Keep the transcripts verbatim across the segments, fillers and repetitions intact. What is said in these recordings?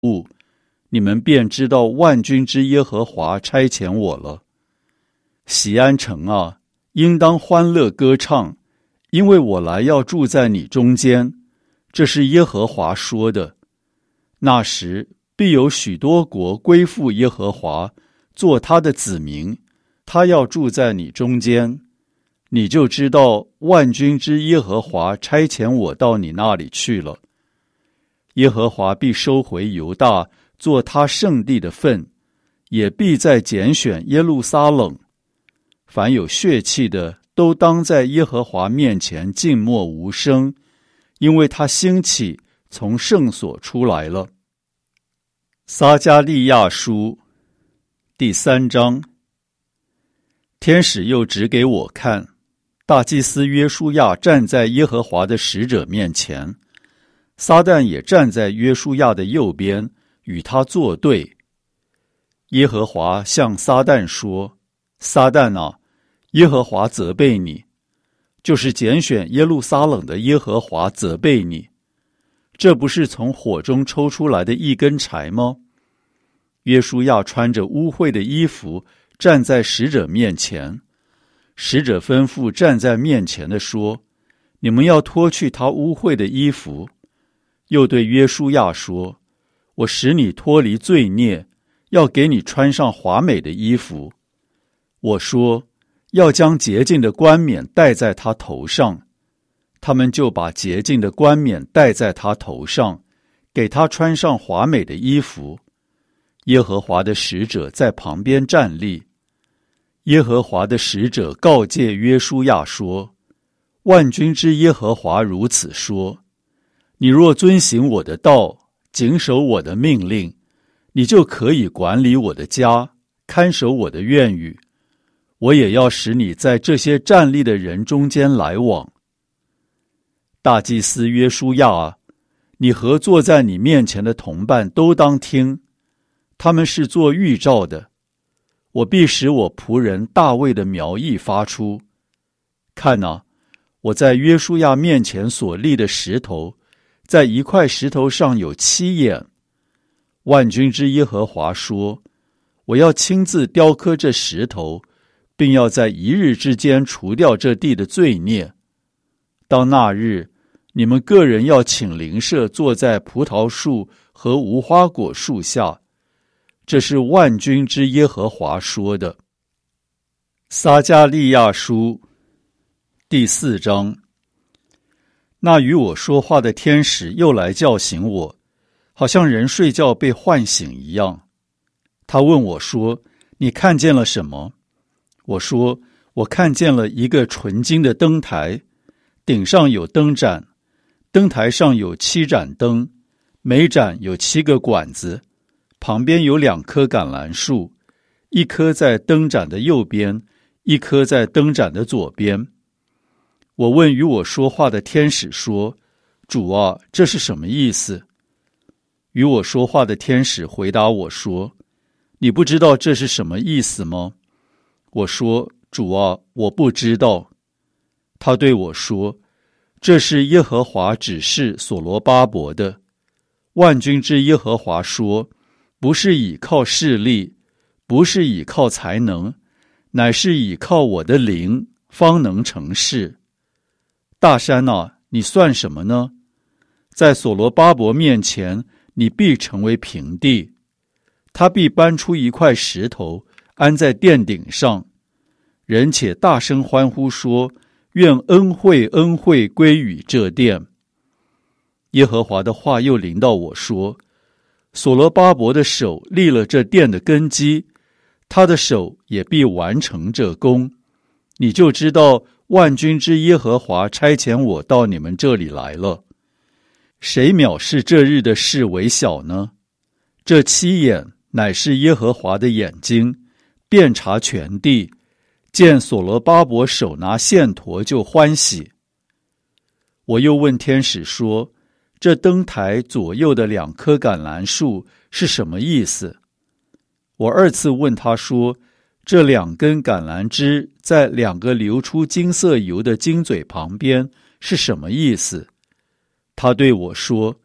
物，你们便知道万军之耶和华差遣我了。锡安城啊，应当欢乐歌唱，因为我来要住在你中间，这是耶和华说的。那时必有许多国归附耶和华，做他的子民，他要住在你中间，你就知道万军之耶和华差遣我到你那里去了。耶和华必收回犹大，做他圣地的份，也必再拣选耶路撒冷。凡有血气的，都当在耶和华面前静默无声，因为他兴起，从圣所出来了。撒迦利亚书第三章。天使又指给我看，大祭司约书亚站在耶和华的使者面前，撒旦也站在约书亚的右边，与他作对。耶和华向撒旦说：撒旦啊，耶和华责备你，就是拣选耶路撒冷的耶和华责备你。这不是从火中抽出来的一根柴吗？约书亚穿着污秽的衣服站在使者面前，使者吩咐站在面前的说：你们要脱去他污秽的衣服。又对约书亚说：我使你脱离罪孽，要给你穿上华美的衣服。我说：要将洁净的冠冕戴在他头上。他们就把洁净的冠冕戴在他头上，给他穿上华美的衣服。耶和华的使者在旁边站立。耶和华的使者告诫约书亚说：万军之耶和华如此说，你若遵行我的道，谨守我的命令，你就可以管理我的家，看守我的院宇。我也要使你在这些站立的人中间来往。大祭司约书亚啊，你和坐在你面前的同伴都当听，他们是做预兆的。我必使我仆人大卫的苗裔发出。看啊，我在约书亚面前所立的石头，在一块石头上有七眼。万军之耶和华说：我要亲自雕刻这石头，并要在一日之间除掉这地的罪孽。到那日，你们个人要请邻舍坐在葡萄树和无花果树下。这是万军之耶和华说的。撒迦利亚书第四章。那与我说话的天使又来叫醒我，好像人睡觉被唤醒一样。他问我说：你看见了什么？我说：我看见了一个纯金的灯台，顶上有灯盏，灯台上有七盏灯，每盏有七个管子，旁边有两棵橄榄树，一棵在灯盏的右边，一棵在灯盏的左边。我问与我说话的天使说：主啊，这是什么意思？与我说话的天使回答我说：你不知道这是什么意思吗？我说：主啊，我不知道。他对我说：这是耶和华指示所罗巴伯的。万军之耶和华说：不是倚靠势力，不是倚靠才能，乃是倚靠我的灵，方能成事。大山啊，你算什么呢？在所罗巴伯面前，你必成为平地。他必搬出一块石头，安在殿顶上。人且大声欢呼说：愿恩惠恩惠归于这殿。耶和华的话又临到我说：所罗巴伯的手立了这殿的根基，他的手也必完成这工。你就知道万军之耶和华差遣我到你们这里来了。谁藐视这日的事为小呢？这七眼乃是耶和华的眼睛，遍察全地，见所罗巴伯手拿线砣就欢喜。我又问天使说：这灯台左右的两棵橄榄树是什么意思？我二次问他说：这两根橄榄枝在两个流出金色油的金嘴旁边是什么意思？他对我说：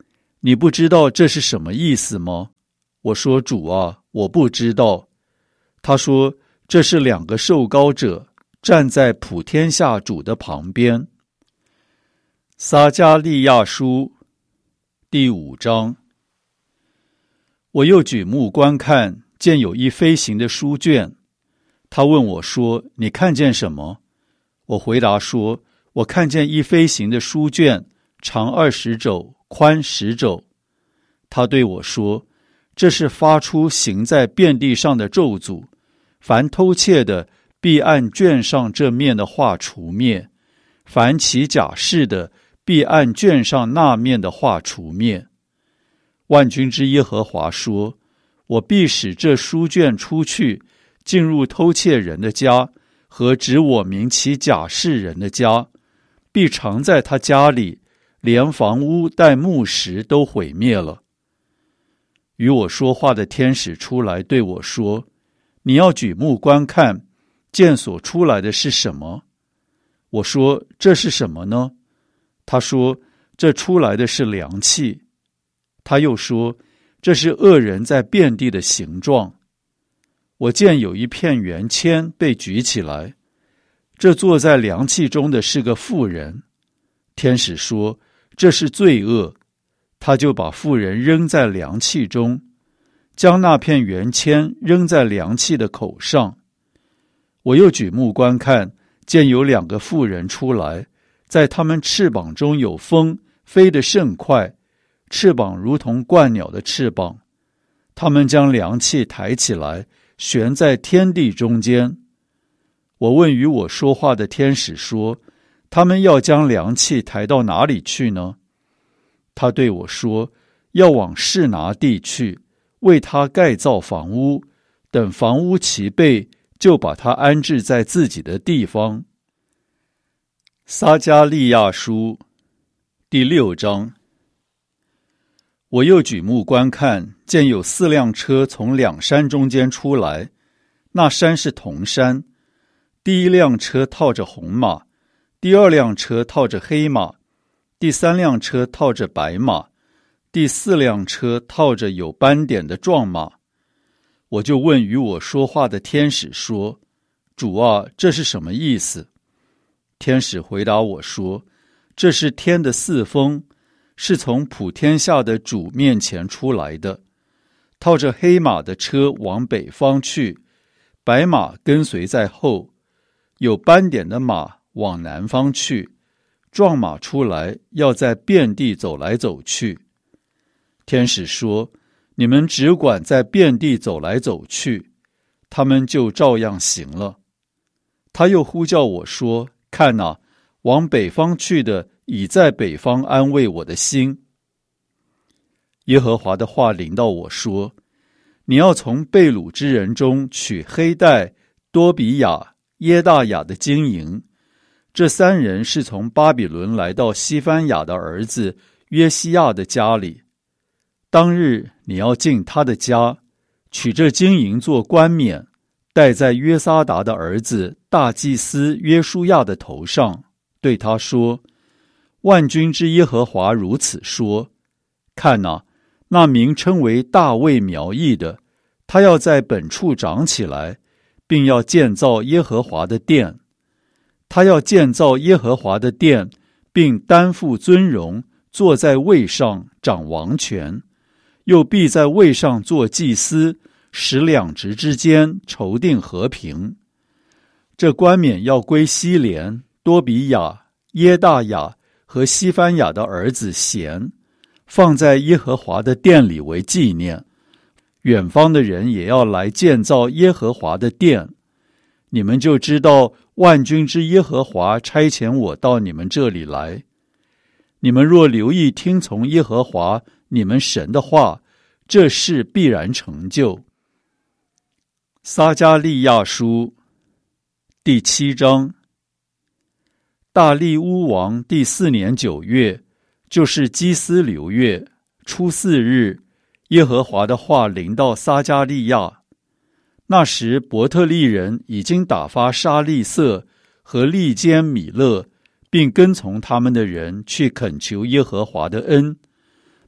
你不知道这是什么意思吗？我说：主啊，我不知道。他说：这是两个受膏者站在普天下主的旁边。撒迦利亚书第五章。我又举目观看，见有一飞行的书卷。他问我说：你看见什么？我回答说：我看见一飞行的书卷，长二十肘，宽十肘。他对我说：这是发出行在遍地上的咒诅，凡偷窃的必按卷上这面的话除灭，凡起假誓的必按卷上那面的话除灭。万军之耶和华说：我必使这书卷出去，进入偷窃人的家和指我名起假誓人的家，必藏在他家里，连房屋带木石都毁灭了。与我说话的天使出来对我说：你要举目观看，见所出来的是什么？我说：这是什么呢？他说：这出来的是凉气。他又说：这是恶人在遍地的形状。我见有一片圆签被举起来，这坐在凉气中的是个妇人。天使说：这是罪恶。他就把妇人扔在凉气中，将那片圆签扔在凉气的口上。我又举目观看，见有两个妇人出来，在他们翅膀中有风，飞得甚快，翅膀如同鹳鸟的翅膀。他们将凉气抬起来，悬在天地中间。我问与我说话的天使说：他们要将凉气抬到哪里去呢？他对我说：要往示拿地去，为他盖造房屋，等房屋齐备，就把他安置在自己的地方。撒迦利亚书第六章。我又举目观看，见有四辆车从两山中间出来，那山是铜山。第一辆车套着红马，第二辆车套着黑马，第三辆车套着白马，第四辆车套着有斑点的壮马。我就问与我说话的天使说：主啊，这是什么意思？天使回答我说：这是天的四风，是从普天下的主面前出来的。套着黑马的车往北方去，白马跟随在后，有斑点的马往南方去，壮马出来，要在遍地走来走去。天使说：你们只管在遍地走来走去，他们就照样行了。他又呼叫我说：看哪，往北方去的已在北方安慰我的心。耶和华的话临到我说：你要从被掳之人中取黑带、多比亚、耶大雅的金银，这三人是从巴比伦来到西番雅的儿子约西亚的家里。当日你要进他的家，取这金银做冠冕，戴在约撒达的儿子大祭司约书亚的头上，对他说：万军之耶和华如此说：看哪，那名称为大卫苗裔的，他要在本处长起来，并要建造耶和华的殿。他要建造耶和华的殿，并担负尊荣，坐在位上掌王权，又必在位上做祭司，使两职之间筹定和平。这冠冕要归希连、多比亚、耶大雅和西番雅的儿子贤，放在耶和华的殿里为纪念。远方的人也要来建造耶和华的殿。你们就知道万军之耶和华差遣我到你们这里来。你们若留意听从耶和华你们神的话，这事必然成就。撒迦利亚书第七章。大利乌王第四年九月，就是基斯流月初四日，耶和华的话临到撒迦利亚。那时伯特利人已经打发沙利色和利坚米勒，并跟从他们的人去恳求耶和华的恩，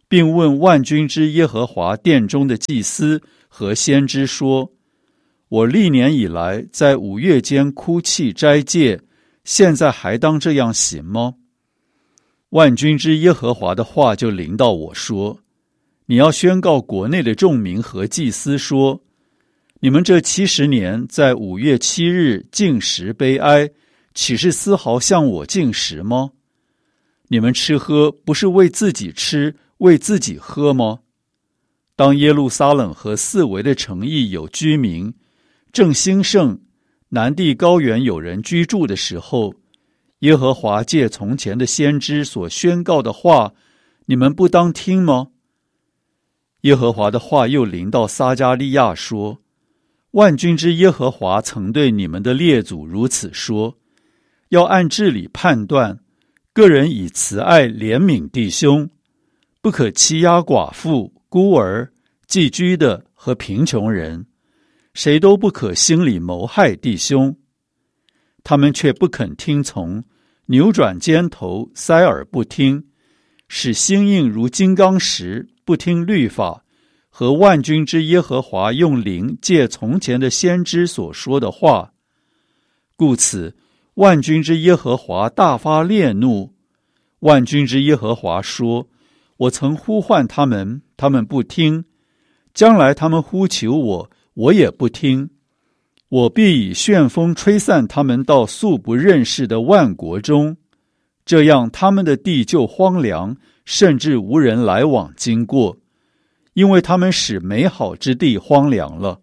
并问万军之耶和华殿中的祭司和先知说：我历年以来在五月间哭泣斋戒，现在还当这样行吗？万军之耶和华的话就临到我说：你要宣告国内的众民和祭司说，你们这七十年在五月七日禁食悲哀，岂是丝毫向我禁食吗？你们吃喝不是为自己吃，为自己喝吗？当耶路撒冷和四围的城邑有居民，正兴盛，南地高原有人居住的时候，耶和华借从前的先知所宣告的话，你们不当听吗？耶和华的话又临到撒迦利亚说：万军之耶和华曾对你们的列祖如此说，要按治理判断，个人以慈爱怜悯弟兄，不可欺压寡妇、孤儿、寄居的和贫穷人，谁都不可心里谋害弟兄。他们却不肯听从，扭转肩头，塞耳不听，使心硬如金刚石，不听律法和万军之耶和华用灵借从前的先知所说的话。故此万军之耶和华大发烈怒。万军之耶和华说：我曾呼唤他们，他们不听，将来他们呼求我，我也不听。我必以旋风吹散他们到素不认识的万国中，这样他们的地就荒凉，甚至无人来往经过，因为他们使美好之地荒凉了。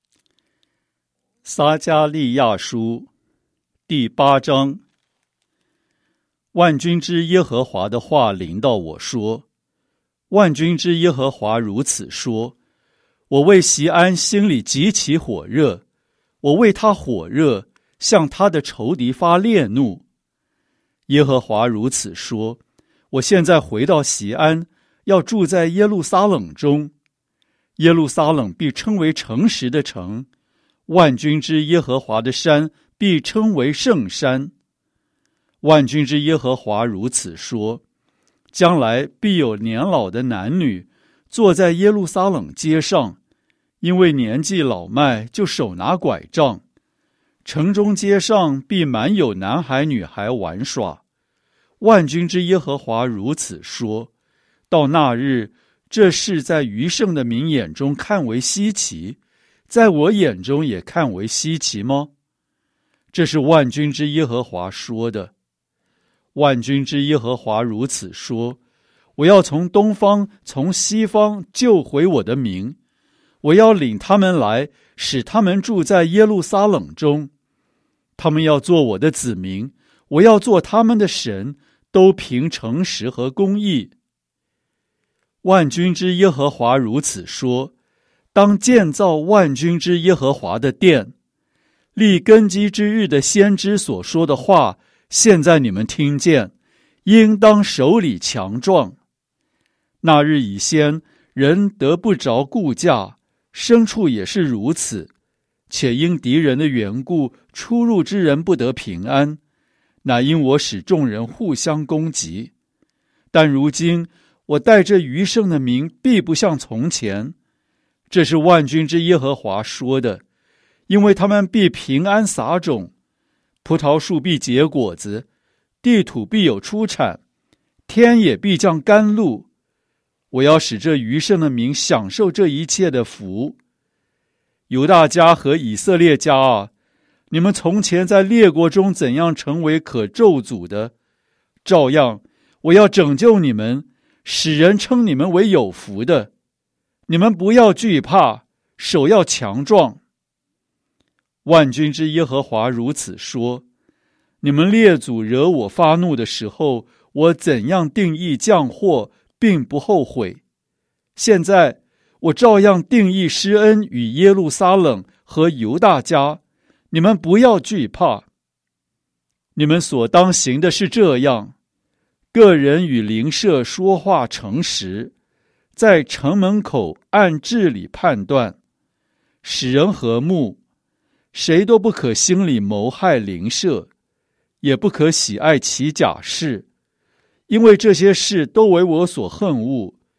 撒迦利亚书第八章。万军之耶和华的话临到我说：万军之耶和华如此说，我为锡安心里极其火热，我为他火热，向他的仇敌发烈怒。耶和华如此说，我现在回到锡安，要住在耶路撒冷中，耶路撒冷必称为诚实的城，万军之耶和华的山必称为圣山。万军之耶和华如此说，将来必有年老的男女坐在耶路撒冷街上，因为年纪老迈，就手拿拐杖。城中街上必满有男孩女孩玩耍。万军之耶和华如此说，到那日，这事在余剩的民眼中看为稀奇，在我眼中也看为稀奇吗？这是万军之耶和华说的。万军之耶和华如此说，我要从东方从西方救回我的民，我要领他们来，使他们住在耶路撒冷中，他们要做我的子民，我要做他们的神，都凭诚实和公义。万军之耶和华如此说，当建造万军之耶和华的殿，立根基之日的先知所说的话，现在你们听见，应当手里强壮。那日以先，人得不着顾价，牲畜也是如此，且因敌人的缘故，出入之人不得平安，乃因我使众人互相攻击。但如今我带着余剩的民，必不像从前。这是万军之耶和华说的，因为他们必平安撒种，葡萄树必结果子，地土必有出产，天也必降甘露。我要使这余剩的民享受这一切的福。犹大家和以色列家啊，你们从前在列国中怎样成为可咒诅的，照样我要拯救你们，使人称你们为有福的。你们不要惧怕，手要强壮。万军之耶和华如此说，你们列祖惹我发怒的时候，我怎样定义降祸，并不后悔。现在我照样定义施恩与耶路撒冷和犹大家，你们不要惧怕。你们所当行的是这样，个人与邻舍说话诚实，在城门口按治理判断，使人和睦，谁都不可心里谋害邻舍，也不可喜爱其假事，因为这些事都为我所恨恶。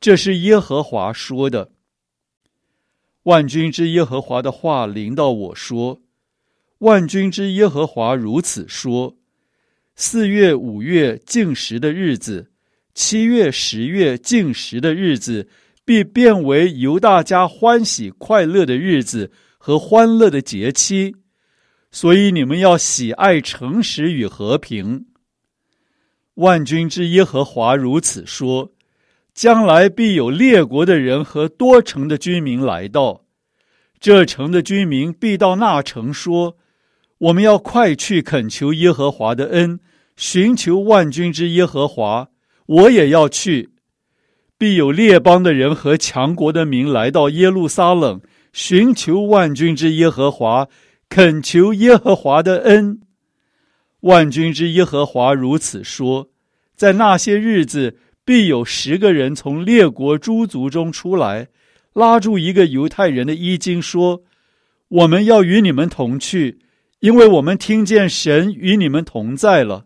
这是耶和华说的。万军之耶和华的话临到我说，万军之耶和华如此说，四月五月禁食的日子，七月十月禁食的日子，必变为犹大家欢喜快乐的日子和欢乐的节期，所以你们要喜爱诚实与和平。万军之耶和华如此说，将来必有列国的人和多城的居民来到，这城的居民必到那城说，我们要快去恳求耶和华的恩，寻求万军之耶和华，我也要去。必有列邦的人和强国的民来到耶路撒冷，寻求万军之耶和华，恳求耶和华的恩。万军之耶和华如此说，在那些日子，必有十个人从列国诸族中出来，拉住一个犹太人的衣襟说，我们要与你们同去，因为我们听见神与你们同在了。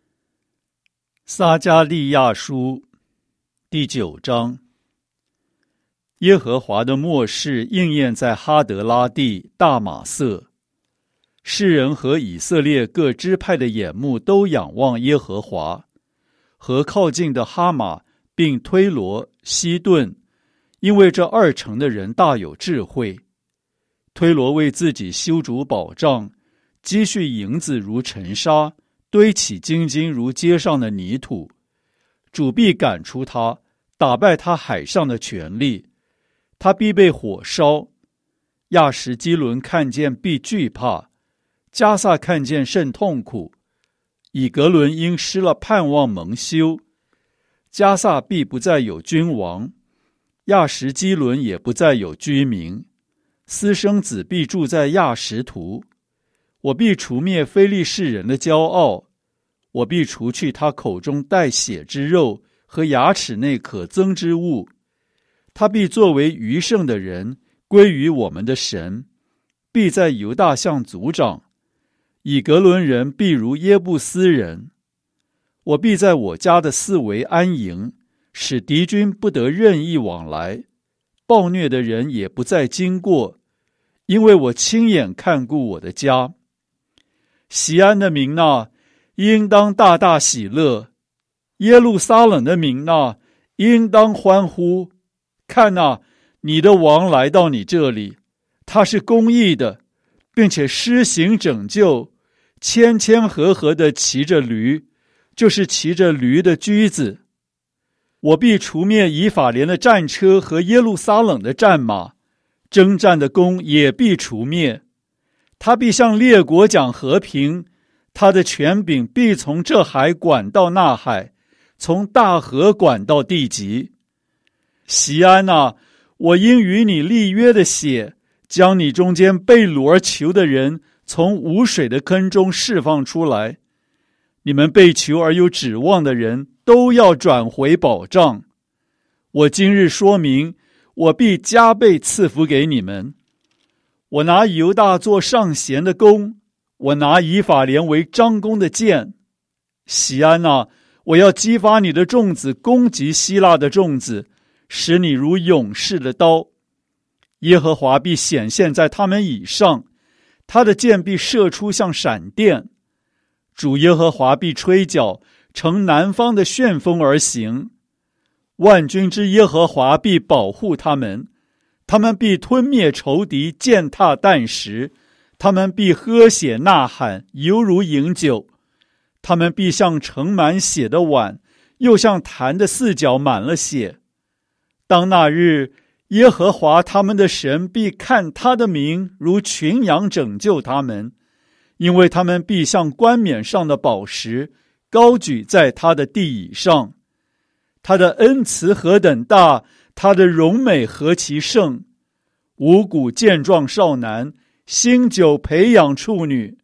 撒迦利亚书第九章。耶和华的默示应验在哈德拉地大马色，世人和以色列各支派的眼目都仰望耶和华，和靠近的哈马并推罗、西顿，因为这二城的人大有智慧。推罗为自己修筑保障，积蓄银子如尘沙，堆起金金如街上的泥土。主必赶出他，打败他海上的权力，他必被火烧。亚什基伦看见必惧怕，加萨看见甚痛苦。以格伦因失了盼望蒙羞，加萨必不再有君王，亚什基伦也不再有居民。私生子必住在亚什图，我必除灭非利士人的骄傲，我必除去他口中带血之肉和牙齿内可憎之物。他必作为余剩的人，归于我们的神，必在犹大向族长。以格伦人必如耶布斯人。我必在我家的四围安营，使敌军不得任意往来，暴虐的人也不再经过，因为我亲眼看顾我的家。锡安的民哪，应当大大喜乐，耶路撒冷的民哪，应当欢呼。看哪，你的王来到你这里，他是公义的，并且施行拯救，谦谦和和地骑着驴，就是骑着驴的驹子。我必除灭以法莲的战车和耶路撒冷的战马，征战的弓也必除灭。他必向列国讲和平，他的权柄必从这海管到那海，从大河管到地极。锡安啊，我因与你立约的血，将你中间被掳而囚的人从无水的坑中释放出来。你们被囚而有指望的人都要转回保障。我今日说明，我必加倍赐福给你们。我拿犹大做上弦的弓，我拿以法莲为张弓的箭。锡安啊，我要激发你的众子攻击希腊的众子，使你如勇士的刀。耶和华必显现在他们以上，他的箭必射出像闪电。主耶和华必吹角，乘南方的旋风而行。万军之耶和华必保护他们，他们必吞灭仇敌，践踏啖食，他们必喝血呐喊，犹如饮酒。他们必像盛满血的碗，又像坛的四角满了血。当那日，耶和华他们的神必看他的名如群羊拯救他们，因为他们必像冠冕上的宝石，高举在他的地以上。他的恩慈何等大，他的荣美何其盛。五谷健壮少男，新酒培养处女。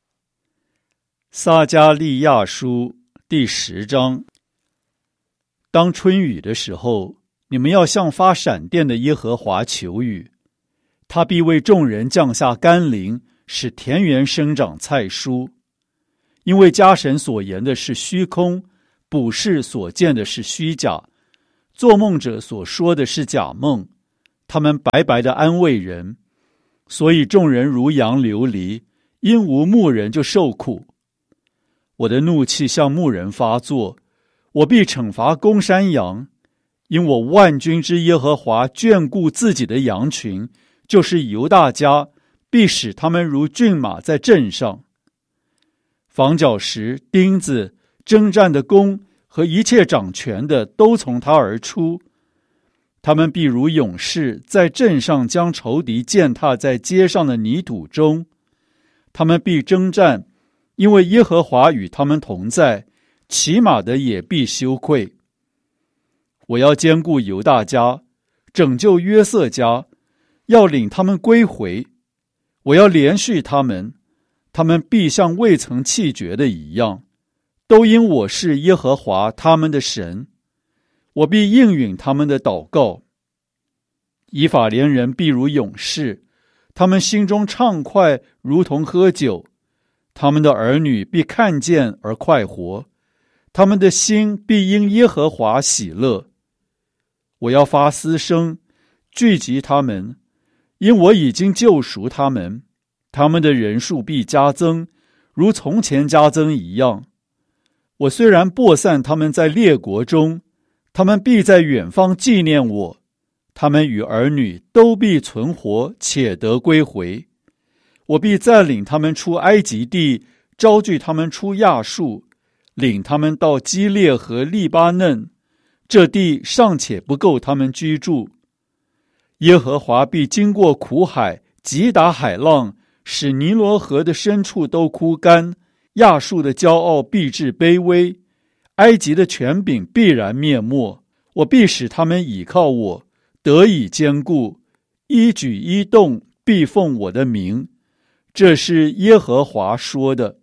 撒迦利亚书第十章。当春雨的时候，你们要向发闪电的耶和华求雨，他必为众人降下甘霖，使田园生长菜蔬。因为家神所言的是虚空，卜士所见的是虚假， 做梦者所说的是假梦，他们白白的安慰人，所以众人如羊流离，因无牧人就受苦。我的怒气向牧人发作，我必惩罚公山羊，因我万军之耶和华眷顾自己的羊群，就是犹大家，必使他们如骏马在阵上。房角石、钉子、征战的弓和一切掌权的都从他而出，他们必如勇士在阵上将仇敌践踏在街上的泥土中。他们必征战，因为耶和华与他们同在，骑马的也必羞愧。我要兼顾犹大家，拯救约瑟家，要领他们归回。我要连续他们，他们必像未曾弃绝的一样，都因我是耶和华他们的神。我必应允他们的祷告。以法莲人必如勇士，他们心中畅快，如同喝酒。他们的儿女必看见而快活，他们的心必因耶和华喜乐。我要发嘶声，聚集他们，因我已经救赎他们，他们的人数必加增，如从前加增一样。我虽然播散他们在列国中，他们必在远方纪念我，他们与儿女都必存活，且得归回。我必再领他们出埃及地，招聚他们出亚述，领他们到基列和利巴嫩，这地尚且不够他们居住。耶和华必经过苦海，击打海浪，使尼罗河的深处都枯干。亚述的骄傲必致卑微，埃及的权柄必然灭没。我必使他们倚靠我，得以坚固，一举一动必奉我的名。这是耶和华说的。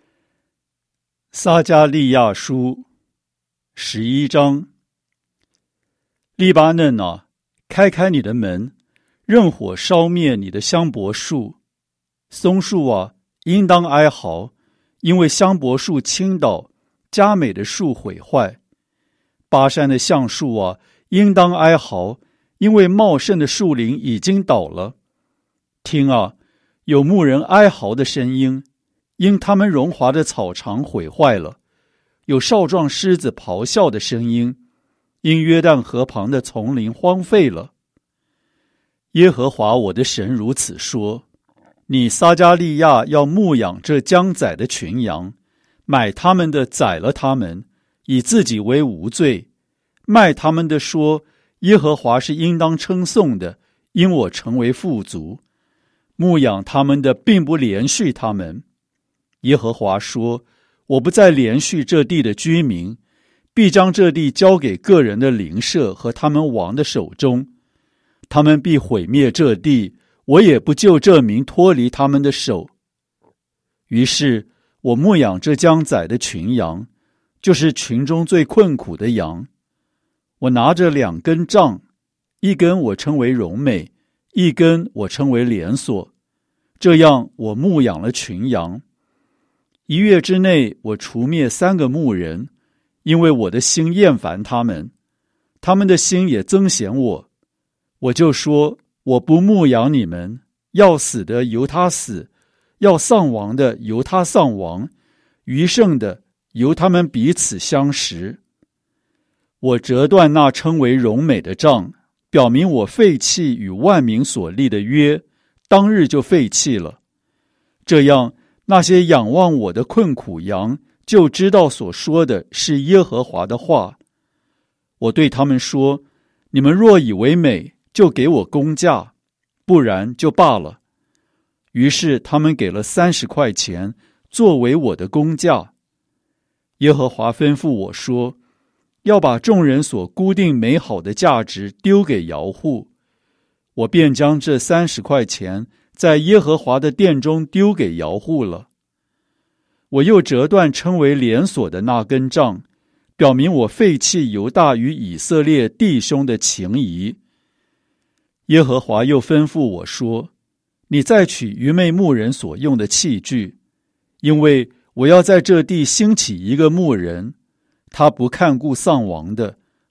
撒迦利亚书十一章。利巴嫩啊，开开你的门，任火烧灭你的香柏树。松树啊，应当哀嚎，因为香柏树倾倒，佳美的树毁坏。巴山的橡树啊，应当哀嚎，因为茂盛的树林已经倒了。听啊，有牧人哀嚎的声音，因他们荣华的草场毁坏了；有少壮狮子咆哮的声音，因约旦河旁的丛林荒废了。耶和华我的神如此说：你撒迦利亚要牧养这将宰的群羊，买他们的宰了他们，以自己为无罪；卖他们的说，耶和华是应当称颂的，因我成为富足。牧养他们的并不连续他们。耶和华说：我不再连续这地的居民，必将这地交给个人的邻舍和他们王的手中。他们必毁灭这地，我也不救这民脱离他们的手。于是我牧养这将宰的群羊，就是群中最困苦的羊。我拿着两根杖，一根我称为荣美，一根我称为连锁。这样我牧养了群羊。一月之内，我除灭三个牧人，因为我的心厌烦他们，他们的心也憎嫌我。我就说，我不牧养你们，要死的由他死，要丧亡的由他丧亡，余剩的由他们彼此相识。我折断那称为荣美的杖，表明我废弃与万民所立的约，当日就废弃了。这样，那些仰望我的困苦羊就知道所说的是耶和华的话。我对他们说：你们若以为美，就给我工价，不然就罢了。于是他们给了三十块钱，作为我的工价。耶和华吩咐我说：要把众人所估定美好的价值丢给窑户。我便将这三十块钱在耶和华的殿中丢给窑户了。我又折断称为连锁的那根杖，表明我废弃犹大与以色列弟兄的情谊。耶和华又吩咐我说：你再取愚昧牧人所用的器具，因为我要在这地兴起一个牧人，他不看顾丧亡的，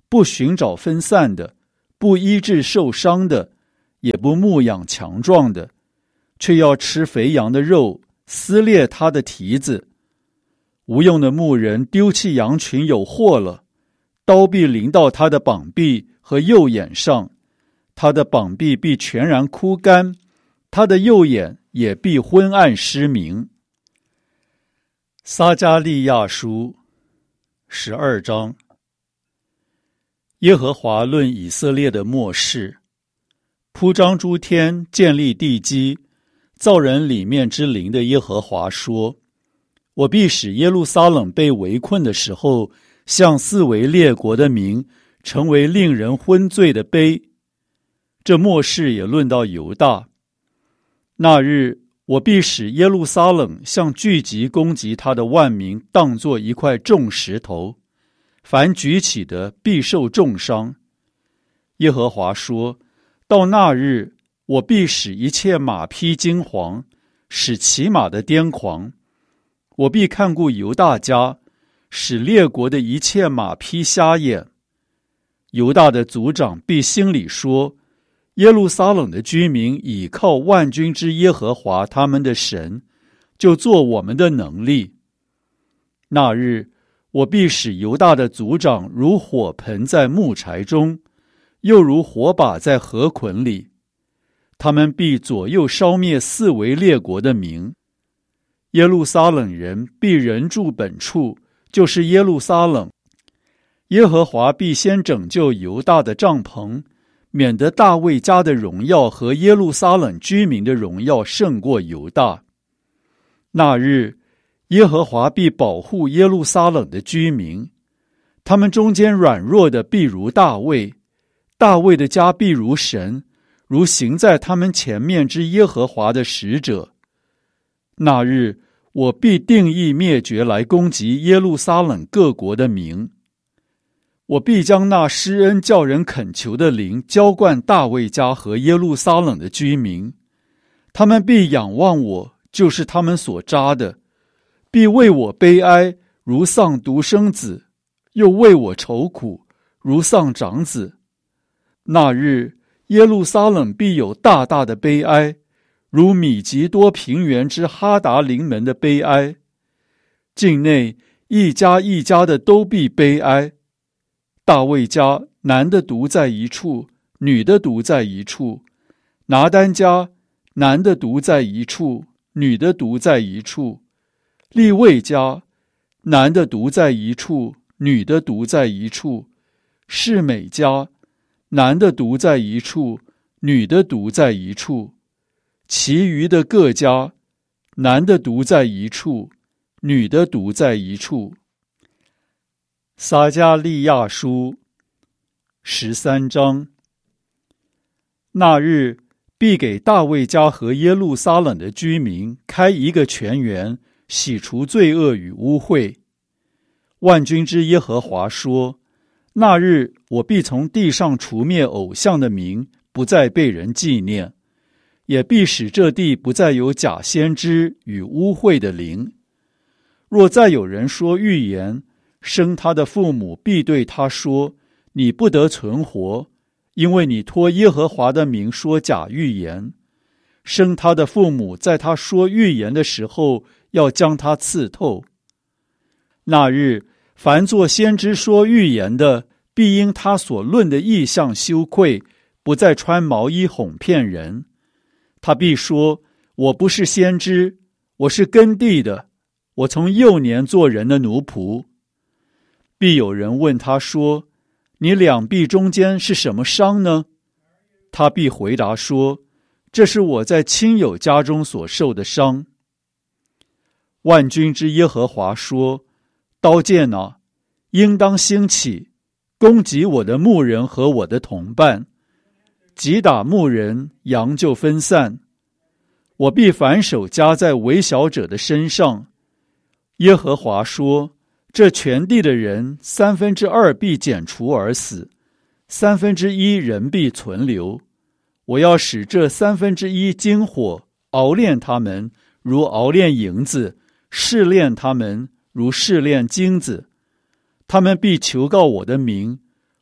不寻找分散的，不医治受伤的，也不牧养强壮的，却要吃肥羊的肉，撕裂他的蹄子。无用的牧人丢弃羊群有祸了，刀必临到他的膀臂和右眼上，他的膀臂必全然枯干，他的右眼也必昏暗失明。撒迦利亚书十二章。耶和华论以色列的末世，铺张诸天，建立地基，造人里面之灵的耶和华说：我必使耶路撒冷被围困的时候，向四围列国的民成为令人昏醉的杯。这末世也论到犹大。那日，我必使耶路撒冷像聚集攻击他的万民，当作一块重石头，凡举起的必受重伤。耶和华说：到那日，我必使一切马匹惊惶，使骑马的癫狂。我必看顾犹大家，使列国的一切马匹瞎眼。犹大的族长必心里说：耶路撒冷的居民倚靠万军之耶和华他们的神，就做我们的能力。那日，我必使犹大的族长如火盆在木柴中，又如火把在河捆里。他们必左右烧灭四围列国的民。耶路撒冷人必人住本处，就是耶路撒冷。耶和华必先拯救犹大的帐篷，免得大卫家的荣耀和耶路撒冷居民的荣耀胜过犹大。那日，耶和华必保护耶路撒冷的居民，他们中间软弱的必如大卫，大卫的家必如神，如行在他们前面之耶和华的使者。那日，我必定义灭绝来攻击耶路撒冷各国的民。我必将那施恩叫人恳求的灵浇灌大卫家和耶路撒冷的居民，他们必仰望我，就是他们所扎的，必为我悲哀，如丧独生子，又为我愁苦，如丧长子。那日，耶路撒冷必有大大的悲哀，如米吉多平原之哈达临门的悲哀。境内一家一家的都必悲哀。大卫家男的独在一处，女的独在一处；拿单家男的独在一处，女的独在一处；利未家男的独在一处，女的独在一处；示每家男的独在一处，女的独在一处；其余的各家男的独在一处，女的独在一处。撒迦利亚书十三章。那日，必给大卫家和耶路撒冷的居民开一个泉源，洗除罪恶与污秽。万军之耶和华说：那日，我必从地上除灭偶像的名，不再被人纪念，也必使这地不再有假先知与污秽的灵。若再有人说预言，生他的父母必对他说：你不得存活，因为你托耶和华的名说假预言。生他的父母在他说预言的时候，要将他刺透。那日，凡作先知说预言的，必因他所论的异象羞愧，不再穿毛衣哄骗人。他必说：我不是先知，我是耕地的，我从幼年做人的奴仆。必有人问他说：你两臂中间是什么伤呢？他必回答说：这是我在亲友家中所受的伤。万军之耶和华说：刀剑啊，应当兴起，攻击我的牧人和我的同伴，击打牧人，羊就分散。我必反手加在微小者的身上。耶和华说：这全地的人三分之二必剪除而死，三分之一人必存留。我要使这三分之一经火熬炼他们，如熬炼银子；试炼他们，如试炼金子。他们必求告我的名，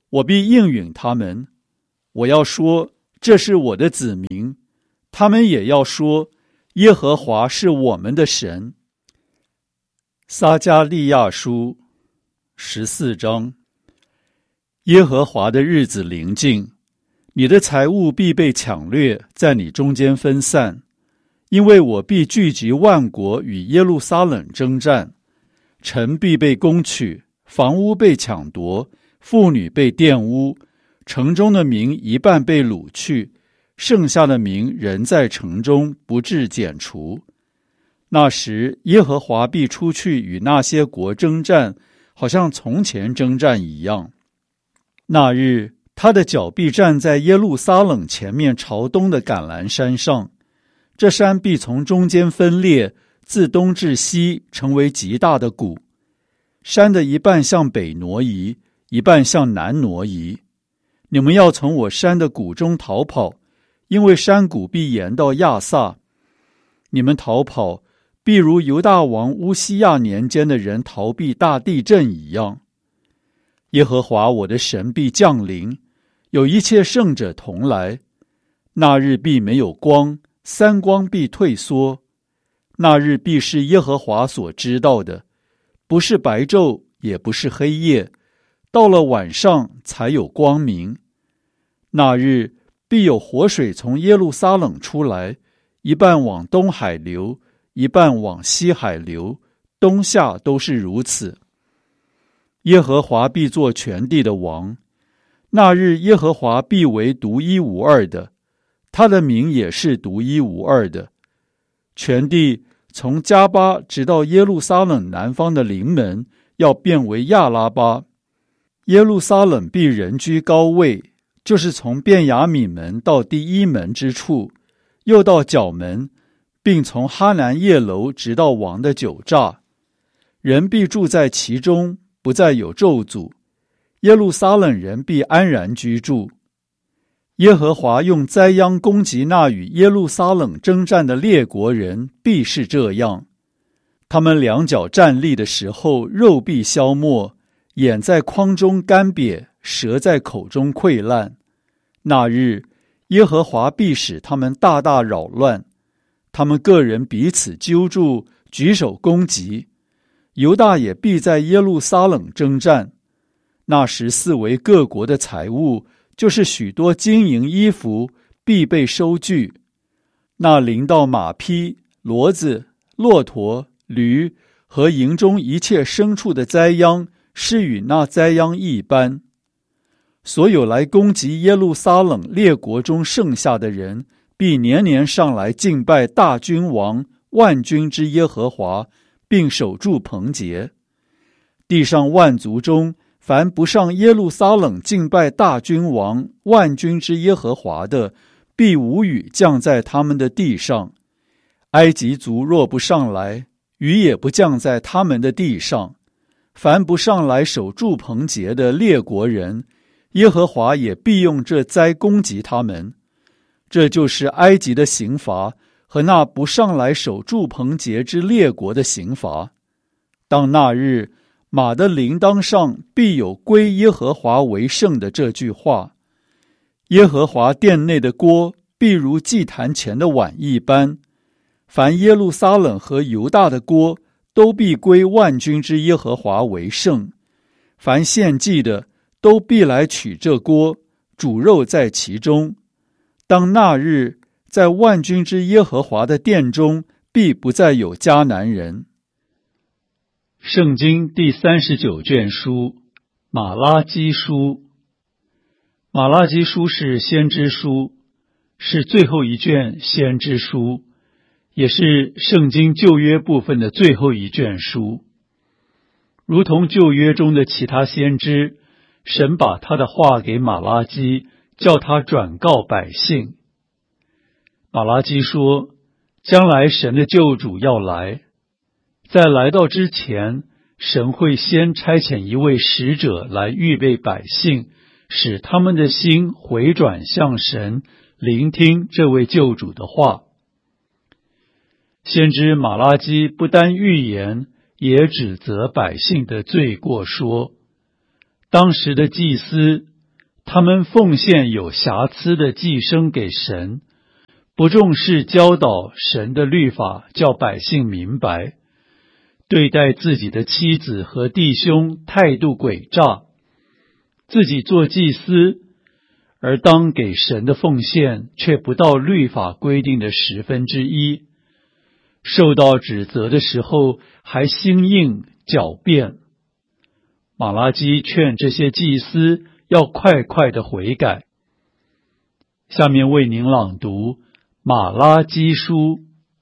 我必应允他们。我要说，这是我的子民，他们也要说，耶和华是我们的神。撒迦利亚书十四章。耶和华的日子临近，你的财物必被抢掠，在你中间分散，因为我必聚集万国与耶路撒冷征战，城必被攻取，房屋被抢夺，妇女被玷污，城中的民一半被掳去，剩下的民仍在城中，不致减除。那时耶和华必出去与那些国征战，好像从前征战一样。那日他的脚必站在耶路撒冷前面朝东的橄榄山上，这山必从中间分裂，自东至西成为极大的谷。山的一半向北挪移，一半向南挪移。你们要从我山的谷中逃跑，因为山谷必延到亚萨。你们逃跑，必如犹大王乌西亚年间的人逃避大地震一样。耶和华我的神必降临，有一切圣者同来。那日必没有光，三光必退缩。那日必是耶和华所知道的，不是白昼，也不是黑夜，到了晚上才有光明。那日必有活水从耶路撒冷出来，一半往东海流，一半往西海流，冬夏都是如此。耶和华必作全地的王，那日耶和华必为独一无二的，他的名也是独一无二的。全地从加巴直到耶路撒冷南方的临门，要变为亚拉巴。耶路撒冷必人居高位，就是从便雅悯门到第一门之处，又到角门，并从哈南叶楼直到王的酒榨。人必住在其中，不再有咒诅。耶路撒冷人必安然居住。耶和华用灾殃攻击那与耶路撒冷征战的列国人，必是这样。他们两脚站立的时候，肉必消没，眼在眶中干瘪，舌在口中溃烂。那日，耶和华必使他们大大扰乱，他们个人彼此揪住，举手攻击。犹大也必在耶路撒冷征战。那时四围各国的财物，就是许多金银衣服，必被收据。那临到马匹、骡子、骆驼、驴和营中一切牲畜的灾殃，是与那灾殃一般。所有来攻击耶路撒冷列国中剩下的人，必年年上来敬拜大君王万军之耶和华，并守住棚节。地上万族中，凡不上耶路撒冷敬拜大君王万军之耶和华的，必无雨降在他们的地上。埃及族若不上来，雨也不降在他们的地上。凡不上来守住棚节的列国人，耶和华也必用这灾攻击他们。这就是埃及的刑罚和那不上来守住棚节之列国的刑罚。当那日，马的铃铛上必有归耶和华为圣的这句话。耶和华殿内的锅必如祭坛前的碗一般。凡耶路撒冷和犹大的锅都必归万军之耶和华为圣。凡献祭的都必来取这锅，煮肉在其中。当那日，在万军之耶和华的殿中，必不再有迦南人。圣经第三十九卷书，马拉基书。马拉基书是先知书，是最后一卷先知书，也是圣经旧约部分的最后一卷书。如同旧约中的其他先知，神把他的话给马拉基，叫他转告百姓。马拉基说，将来神的救主要来，在来到之前，神会先差遣一位使者来预备百姓，使他们的心回转向神，聆听这位救主的话。先知马拉基不单预言，也指责百姓的罪过，说当时的祭司他们奉献有瑕疵的祭牲给神，不重视教导神的律法，叫百姓明白，对待自己的妻子和弟兄态度诡诈，自己做祭司，而当给神的奉献却不到律法规定的十分之一，受到指责的时候还心硬狡辩。马拉基劝这些祭司要快快的悔改。下面为您朗读马拉基书。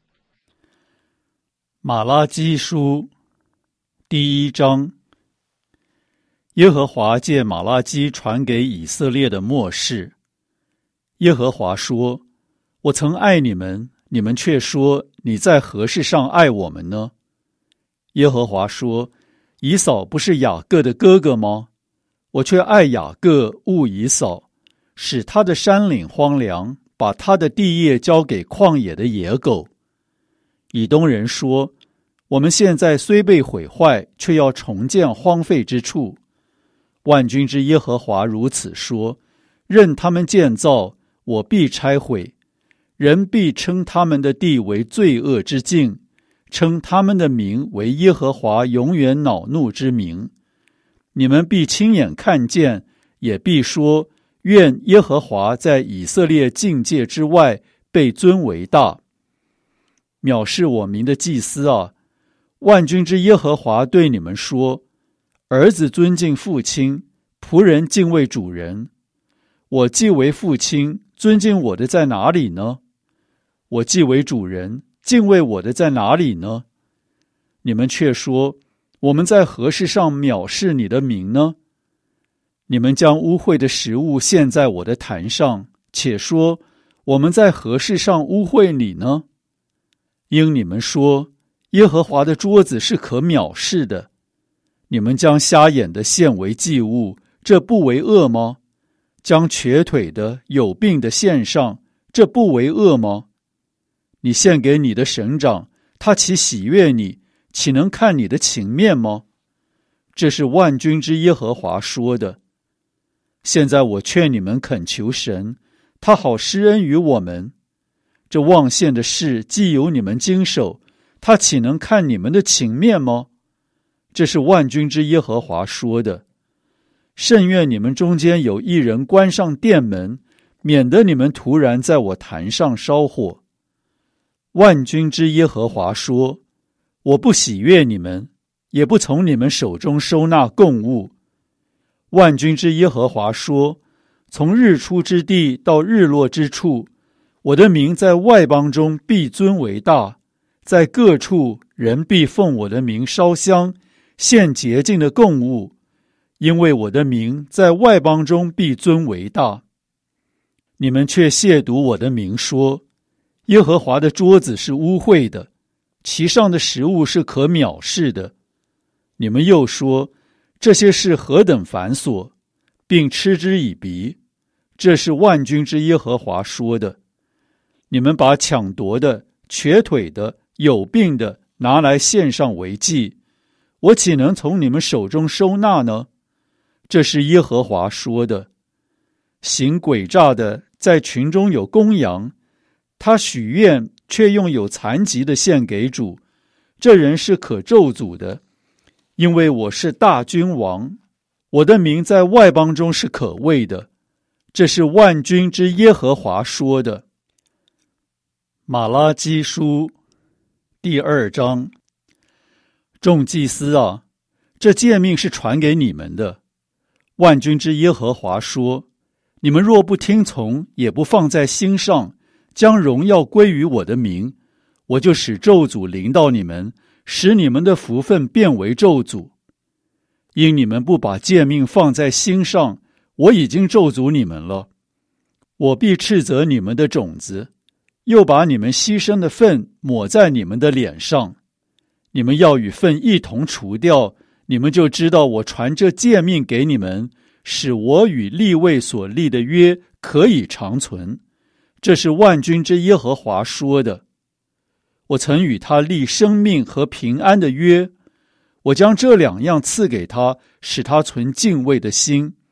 马拉基书第一章。耶和华借马拉基传给以色列的默示。耶和华说：我曾爱你们，你们却说你在何事上爱我们呢？耶和华说：以扫不是雅各的哥哥吗？我却爱雅各，恶以扫，使他的山岭荒凉，把他的地业交给旷野的野狗。以东人说：我们现在虽被毁坏，却要重建荒废之处。万军之耶和华如此说：任他们建造，我必拆毁。人必称他们的地为罪恶之境，称他们的名为耶和华永远恼怒之名。你们必亲眼看见，也必说：愿耶和华在以色列境界之外被尊为大。藐视我名的祭司啊，万军之耶和华对你们说：儿子尊敬父亲，仆人敬畏主人。我既为父亲，尊敬我的在哪里呢？我既为主人，敬畏我的在哪里呢？你们却说：我们在何事上藐视你的名呢？你们将污秽的食物献在我的坛上，且说：我们在何事上污秽你呢？因你们说耶和华的桌子是可藐视的。你们将瞎眼的献为祭物，这不为恶吗？将瘸腿的、有病的献上，这不为恶吗？你献给你的省长，他岂喜悦你，岂能看你的情面吗？这是万军之耶和华说的。现在我劝你们恳求神，他好施恩于我们。这妄献的事既由你们经手，他岂能看你们的情面吗？这是万军之耶和华说的。甚愿你们中间有一人关上殿门，免得你们突然在我坛上烧火。万军之耶和华说：我不喜悦你们，也不从你们手中收纳供物。万军之耶和华说：从日出之地到日落之处，我的名在外邦中必尊为大，在各处人必奉我的名烧香，献洁净的供物，因为我的名在外邦中必尊为大。你们却亵渎我的名，说：耶和华的桌子是污秽的，其上的食物是可藐视的。你们又说：这些事何等繁琐，并嗤之以鼻。这是万军之耶和华说的。你们把抢夺的、瘸腿的、有病的拿来献上为祭，我岂能从你们手中收纳呢？这是耶和华说的。行诡诈的在群中有公羊，他许愿却用有残疾的献给主，这人是可咒诅的。因为我是大君王，我的名在外邦中是可畏的。这是万军之耶和华说的。马拉基书第二章。众祭司啊，这诫命是传给你们的。万军之耶和华说：你们若不听从，也不放在心上，将荣耀归于我的名，我就使咒诅临到你们，使你们的福分变为咒诅。因你们不把诫命放在心上，我已经咒诅你们了。我必斥责你们的种子，又把你们牺牲的粪抹在你们的脸上。你们要与粪一同除掉，你们就知道我传这诫命给你们，使我与利未所立的约可以长存。这是万军之耶和华说的。我曾与他立生命和平安的约，我将这两样赐给他，使他存敬畏的心。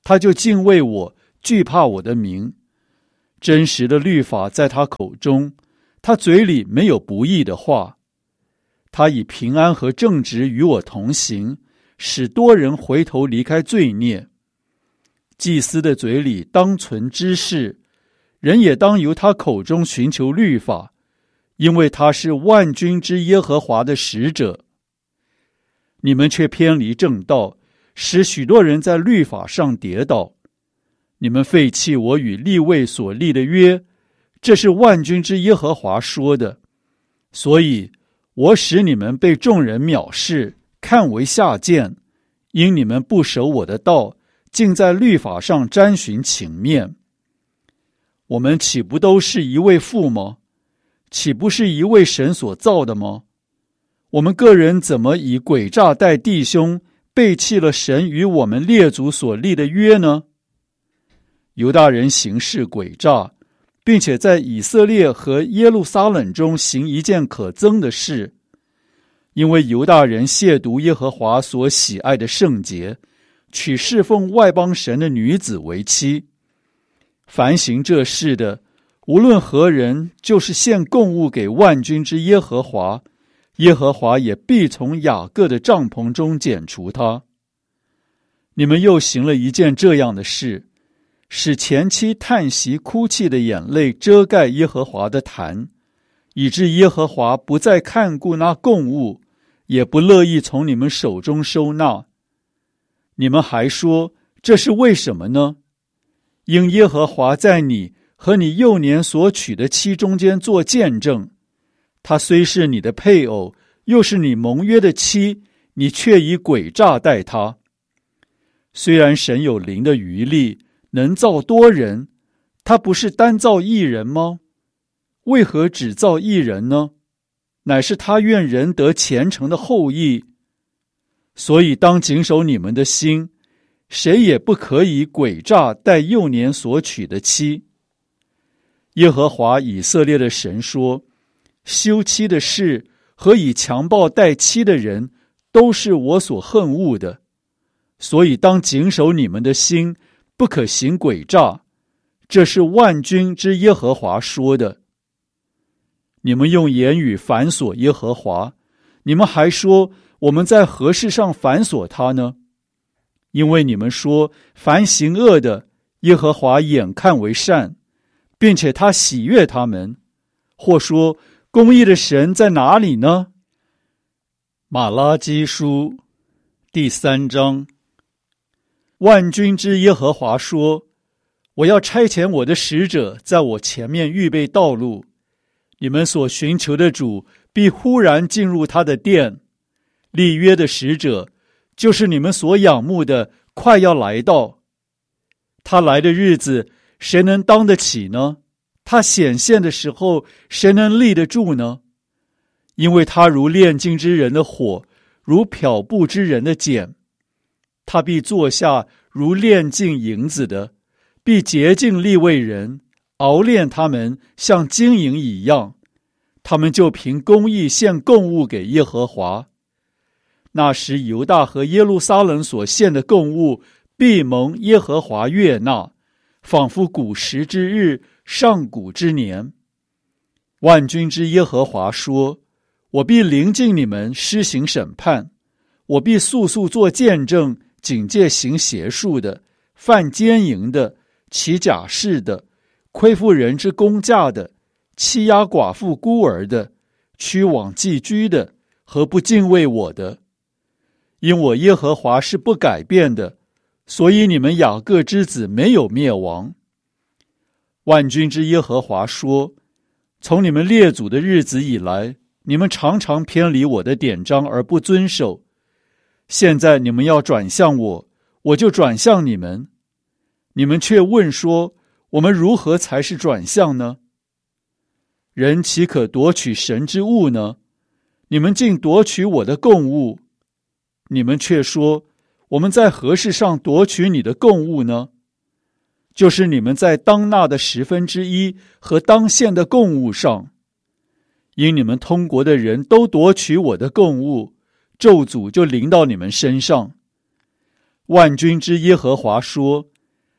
他就敬畏我，惧怕我的名。真实的律法在他口中，他嘴里没有不义的话。他以平安和正直与我同行，使多人回头离开罪孽。祭司的嘴里当存知识，人也当由他口中寻求律法，因为他是万军之耶和华的使者。你们却偏离正道，使许多人在律法上跌倒。你们废弃我与利未所立的约，这是万军之耶和华说的。所以我使你们被众人藐视，看为下贱，因你们不守我的道，竟在律法上沾寻情面。我们岂不都是一位父吗？岂不是一位神所造的吗？我们个人怎么以诡诈待弟兄，背弃了神与我们列祖所立的约呢？犹大人行事诡诈，并且在以色列和耶路撒冷中行一件可憎的事，因为犹大人亵渎耶和华所喜爱的圣洁，娶侍奉外邦神的女子为妻。凡行这事的，无论何人，就是献供物给万军之耶和华，耶和华也必从雅各的帐篷中剪除他。你们又行了一件这样的事，使前妻叹息哭泣的眼泪遮盖耶和华的坛，以致耶和华不再看顾那供物，也不乐意从你们手中收纳。你们还说，这是为什么呢？因耶和华在你和你幼年所娶的妻中间做见证，她虽是你的配偶，又是你盟约的妻，你却以诡诈待她。虽然神有灵的余力，能造多人，他不是单造一人吗？为何只造一人呢？乃是他愿人得虔诚的后裔。所以当谨守你们的心，谁也不可以诡诈待幼年所娶的妻。耶和华以色列的神说，休妻的事和以强暴待妻的人，都是我所恨恶的。所以当谨守你们的心，不可行诡诈，这是万军之耶和华说的。你们用言语反锁耶和华，你们还说，我们在何事上反锁他呢？因为你们说，凡行恶的，耶和华眼看为善，并且他喜悦他们。或说，公义的神在哪里呢？马拉基书第三章。万军之耶和华说，我要差遣我的使者在我前面预备道路，你们所寻求的主必忽然进入他的殿。立约的使者，就是你们所仰慕的，快要来到。他来的日子，谁能当得起呢？他显现的时候，谁能立得住呢？因为他如炼金之人的火，如漂布之人的碱。他必坐下如炼净银子的，必洁净利未人，熬炼他们像金银一样，他们就凭公义献供物给耶和华。那时犹大和耶路撒冷所献的供物，必蒙耶和华悦纳，仿佛古时之日，上古之年。万军之耶和华说，我必临近你们施行审判，我必速速做见证，警戒行邪术的，犯奸淫的，起假誓的，亏负人之公价的，欺压寡妇孤儿的，屈枉寄居的，和不敬畏我的。因我耶和华是不改变的，所以你们雅各之子没有灭亡。万军之耶和华说，从你们列祖的日子以来，你们常常偏离我的典章而不遵守。现在你们要转向我，我就转向你们。你们却问说，我们如何才是转向呢？人岂可夺取神之物呢？你们竟夺取我的供物。你们却说，我们在何事上夺取你的供物呢？就是你们在当纳的十分之一和当献的供物上。因你们通国的人都夺取我的供物，咒诅就临到你们身上。万军之耶和华说，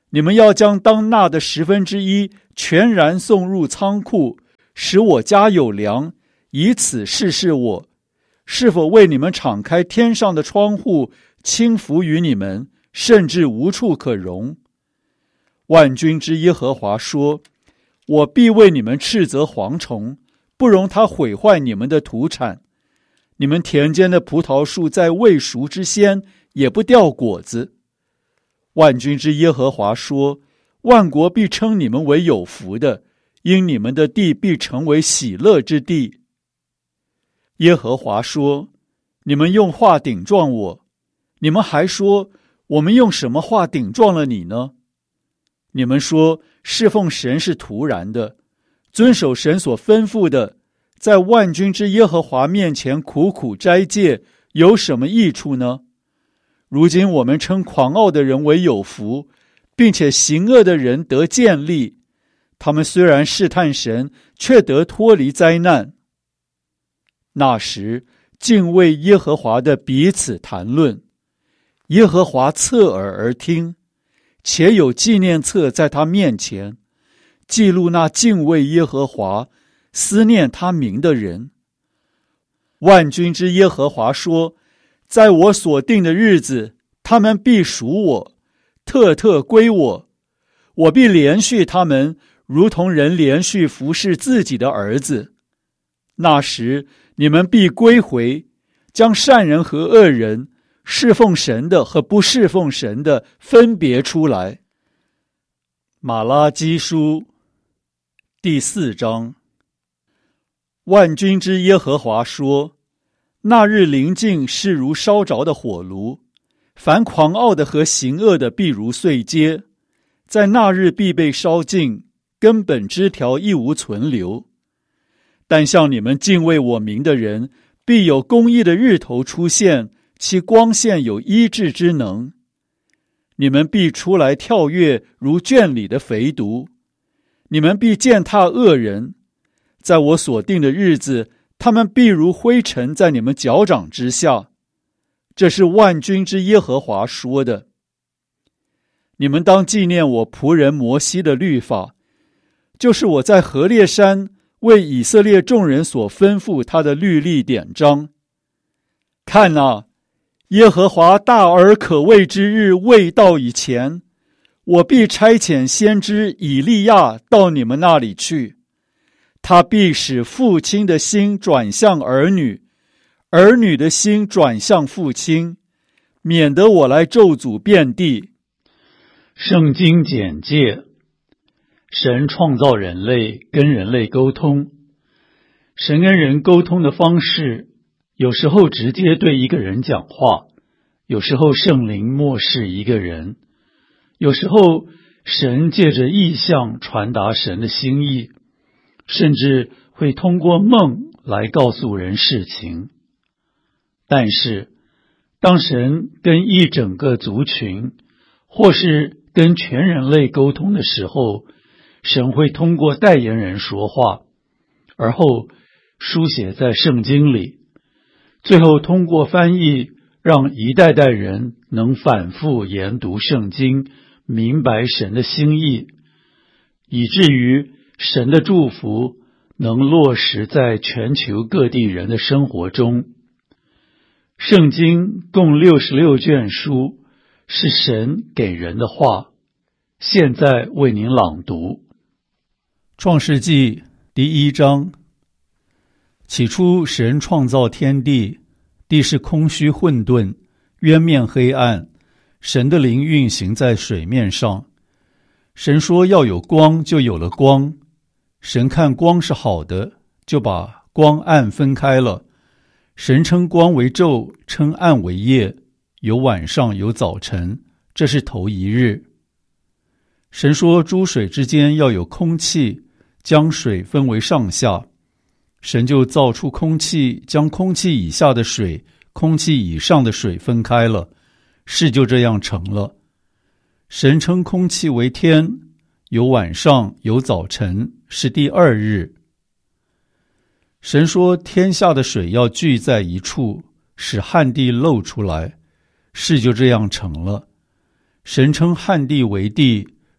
你们要将当纳的十分之一全然送入仓库，使我家有粮，以此试试我，是否为你们敞开天上的窗户，倾福于你们，甚至无处可容。万军之耶和华说，我必为你们斥责蝗虫，不容它毁坏你们的土产。你们田间的葡萄树在未熟之先也不掉果子。万军之耶和华说，万国必称你们为有福的，因你们的地必成为喜乐之地。耶和华说，你们用话顶撞我，你们还说，我们用什么话顶撞了你呢？你们说侍奉神是徒然的，遵守神所吩咐的，在万军之耶和华面前苦苦斋戒，有什么益处呢？如今我们称狂傲的人为有福，并且行恶的人得建立，他们虽然试探神，却得脱离灾难。那时敬畏耶和华的彼此谈论，耶和华侧耳而听，且有纪念册在他面前，记录那敬畏耶和华、思念他名的人。万军之耶和华说，在我所定的日子，他们必属我，特特归我，我必连续他们，如同人连续服侍自己的儿子。那时你们必归回，将善人和恶人，侍奉神的和不侍奉神的分别出来。马拉基书第四章。万军之耶和华说，那日临近是如烧着的火炉，凡狂傲的和行恶的必如碎秸，在那日必被烧尽，根本枝条一无存留。但像你们敬畏我名的人，必有公义的日头出现，其光线有医治之能。你们必出来跳跃，如圈里的肥犊，你们必践踏恶人，在我所定的日子，他们必如灰尘在你们脚掌之下。这是万军之耶和华说的。你们当纪念我仆人摩西的律法，就是我在何烈山为以色列众人所吩咐他的律例典章。看哪，耶和华大而可畏之日未到以前，我必差遣先知以利亚到你们那里去，他必使父亲的心转向儿女，儿女的心转向父亲，免得我来咒诅遍地。 圣经简介：神创造人类，跟人类沟通。神跟人沟通的方式，有时候直接对一个人讲话，有时候圣灵默示一个人，有时候神借着异象传达神的心意，甚至会通过梦来告诉人事情。但是当神跟一整个族群，或是跟全人类沟通的时候，神会通过代言人说话，而后书写在圣经里，最后通过翻译，让一代代人能反复研读圣经，明白神的心意，以至于神的祝福能落实在全球各地人的生活中。圣经共六十六卷书，是神给人的话，现在为您朗读。 创世纪第一章。起初神创造天地，地是空虚混沌，渊面黑暗，神的灵运行在水面上。神说要有光，就有了光。神看光是好的，就把光暗分开了。神称光为昼，称暗为夜，有晚上有早晨，这是头一日。神说诸水之间要有空气，将水分为上下。神就造出空气，将空气以下的水、空气以上的水分开了，事就这样成了。神称空气为天，有晚上有早晨，是第二日。神说天下的水要聚在一处，使旱地露出来，事就这样成了。神称旱地为地，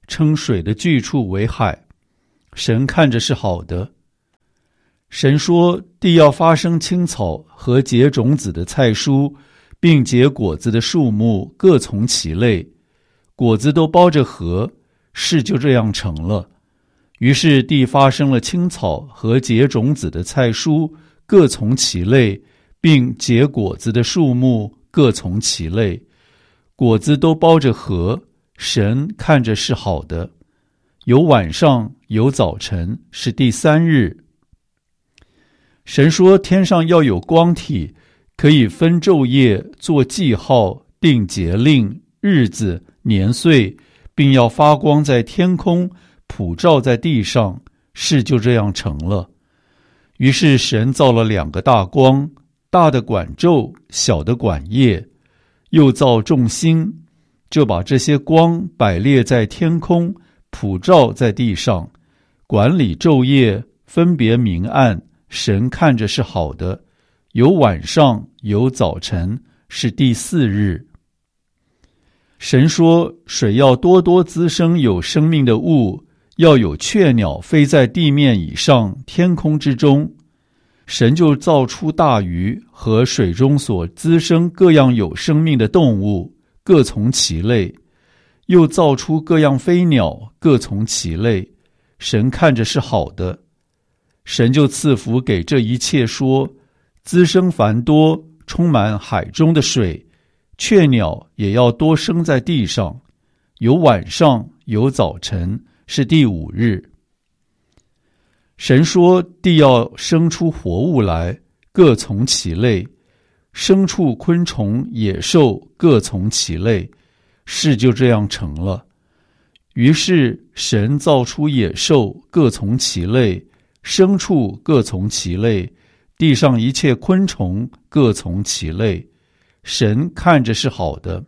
称水的聚处为海，神看着是好的。神说，地要发生青草和结种子的菜蔬，并结果子的树木各从其类，果子都包着核，事就这样成了。于是地发生了青草和结种子的菜蔬各从其类，并结果子的树木各从其类，果子都包着核，神看着是好的。有晚上，有早晨，是第三日。神说，天上要有光体，可以分昼夜，做记号，定节令、日子、年岁，并要发光在天空，普照在地上，事就这样成了。于是神造了两个大光，大的管昼，小的管夜，又造众星，就把这些光摆列在天空，普照在地上，管理昼夜，分别明暗，神看着是好的。有晚上，有早晨，是第四日。神说，水要多多滋生有生命的物，要有雀鸟飞在地面以上，天空之中。神就造出大鱼和水中所滋生各样有生命的动物，各从其类，又造出各样飞鸟，各从其类。神看着是好的。神就赐福给这一切，说，滋生繁多，充满海中的水，雀鸟也要多生在地上。有晚上，有早晨，是第五日。神说，地要生出活物来，各从其类，牲畜、昆虫、野兽各从其类，事就这样成了。于是神造出野兽，各从其类，牲畜各从其类，地上一切昆虫各从其类，神看着是好的。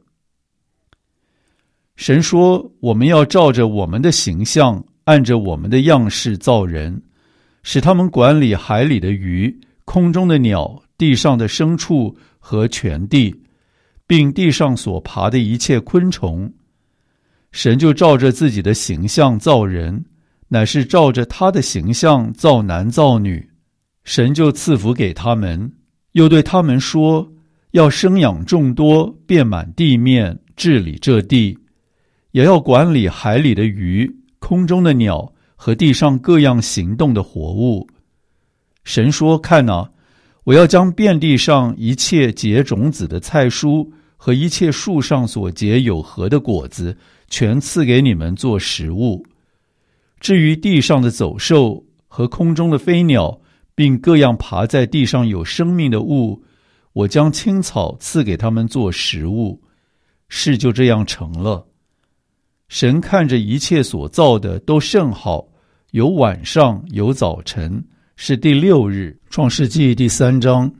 神说，我们要照着我们的形象，按着我们的样式造人，使他们管理海里的鱼、空中的鸟、地上的牲畜和全地，并地上所爬的一切昆虫。神就照着自己的形象造人，乃是照着他的形象造男造女。神就赐福给他们，又对他们说，要生养众多，遍满地面，治理这地，也要管理海里的鱼、空中的鸟和地上各样行动的活物。神说，看哪，我要将遍地上一切结种子的菜蔬和一切树上所结有核的果子，全赐给你们做食物。至于地上的走兽和空中的飞鸟，并各样爬在地上有生命的物，我将青草赐给他们做食物。事就这样成了。神看着一切所造的都甚好，有晚上，有早晨，是第六日。创世纪第三章。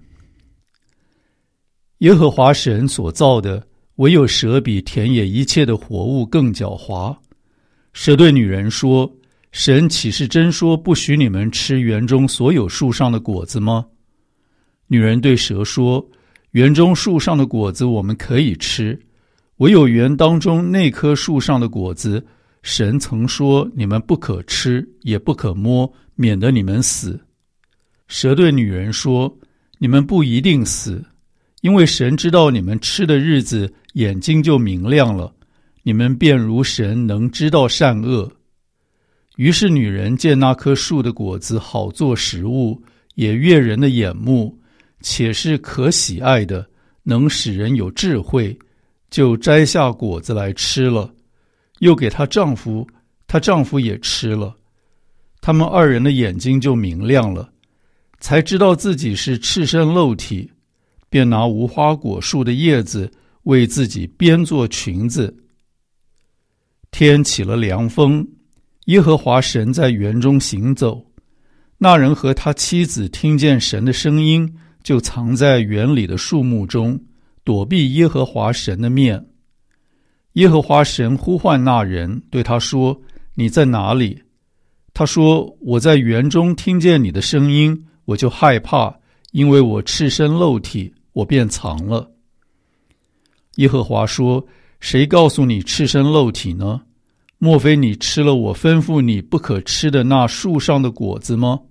耶和华神所造的，唯有蛇比田野一切的活物更狡猾。蛇对女人说，神岂是真说不许你们吃园中所有树上的果子吗？女人对蛇说，园中树上的果子我们可以吃，唯有园当中那棵树上的果子，神曾说你们不可吃，也不可摸，免得你们死。蛇对女人说，你们不一定死，因为神知道你们吃的日子，眼睛就明亮了，你们便如神，能知道善恶。于是女人见那棵树的果子好做食物，也悦人的眼目，且是可喜爱的，能使人有智慧，就摘下果子来吃了，又给她丈夫，她丈夫也吃了。他们二人的眼睛就明亮了，才知道自己是赤身露体，便拿无花果树的叶子为自己编做裙子。天起了凉风，耶和华神在园中行走，那人和他妻子听见神的声音，就藏在园里的树木中，躲避耶和华神的面。耶和华神呼唤那人，对他说，你在哪里？他说，我在园中听见你的声音，我就害怕，因为我赤身露体，我便藏了。耶和华说，谁告诉你赤身露体呢？ 莫非你吃了我吩咐你不可吃的那树上的果子吗？